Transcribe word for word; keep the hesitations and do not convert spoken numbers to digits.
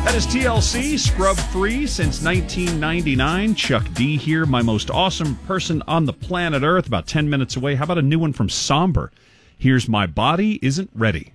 That is T L C, scrub-free since nineteen ninety-nine. Chuck D here, my most awesome person on the planet Earth, about ten minutes away. How about a new one from Somber? Here's My Body Isn't Ready.